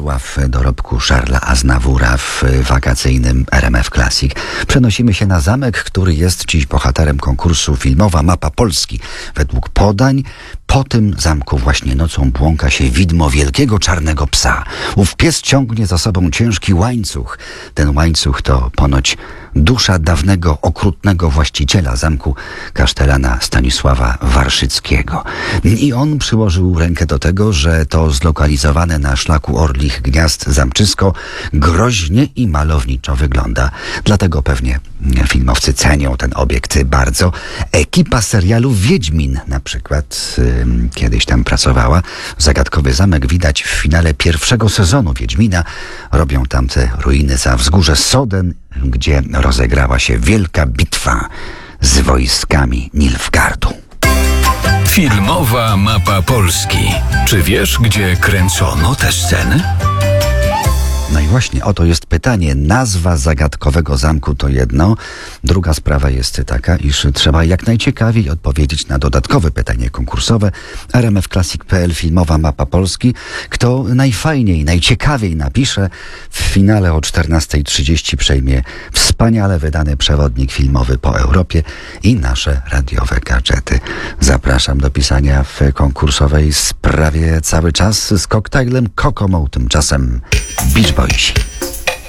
słowa w dorobku Charlesa Aznavoura w wakacyjnym RMF Classic. Przenosimy się na zamek, który jest dziś bohaterem konkursu Filmowa Mapa Polski. Według podań po tym zamku właśnie nocą błąka się widmo wielkiego czarnego psa. Ów pies ciągnie za sobą ciężki łańcuch. Ten łańcuch to ponoć dusza dawnego, okrutnego właściciela zamku, kasztelana Stanisława Warszyckiego. I on przyłożył rękę do tego, że to zlokalizowane na szlaku Orlich Gniazd zamczysko groźnie i malowniczo wygląda. Dlatego pewnie filmowcy cenią ten obiekt bardzo. Ekipa serialu Wiedźmin na przykład kiedyś tam pracowała. Zagadkowy zamek widać w finale pierwszego sezonu Wiedźmina. Robią tam te ruiny za wzgórze Soden, gdzie rozegrała się wielka bitwa z wojskami Nilfgaardu. Filmowa Mapa Polski. Czy wiesz, gdzie kręcono te sceny? No i właśnie o to jest pytanie. Nazwa zagadkowego zamku to jedno. Druga sprawa jest taka, iż trzeba jak najciekawiej odpowiedzieć na dodatkowe pytanie konkursowe. rmfclassic.pl Filmowa Mapa Polski. Kto najfajniej, najciekawiej napisze, w finale o 14:30 przejmie wspaniale wydany przewodnik filmowy po Europie i nasze radiowe gadżety. Zapraszam do pisania w konkursowej sprawie cały czas z koktajlem Kokomo, tymczasem Beach Boysi.